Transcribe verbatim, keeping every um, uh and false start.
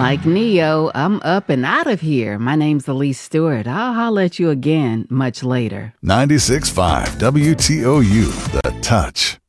Like Neo, I'm up and out of here. My name's Elise Stewart. I'll holler at you again much later. ninety-six point five W T O U, The Touch.